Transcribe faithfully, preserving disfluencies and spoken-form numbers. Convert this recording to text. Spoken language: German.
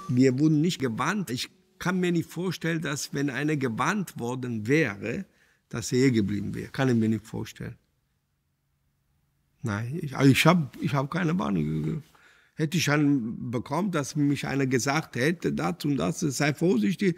Wir wurden nicht gewarnt. Ich kann mir nicht vorstellen, dass, wenn einer gewarnt worden wäre, dass er hier geblieben wäre. Kann ich mir nicht vorstellen. Nein, ich, also ich habe ich hab keine Warnung gegeben. Hätte ich einen bekommen, dass mich einer gesagt hätte, das und das, sei vorsichtig,